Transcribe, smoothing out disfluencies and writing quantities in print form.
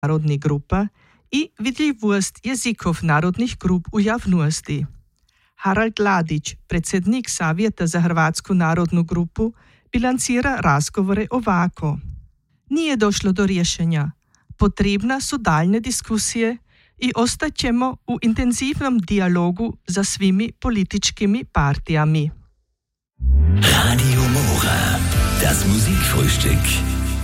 narodnih grupa i vidljivost jezikov narodnih grup u javnosti. Harald Ladić, predsjednik Savjeta za Hrvatsku narodnu grupu, bilancira razgovore ovako. Nije došlo do rješenja. Potrebna su daljne diskusije i ostaćemo u intenzivnom dijalogu za svimi političkimi partijami. Radio Mora, das Musikfrühstück.